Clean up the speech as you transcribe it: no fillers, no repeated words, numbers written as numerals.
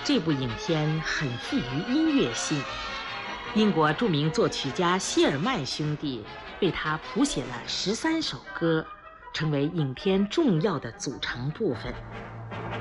这部影片很富于音乐性。英国著名作曲家希尔曼兄弟为他谱写了13首歌，成为影片重要的组成部分。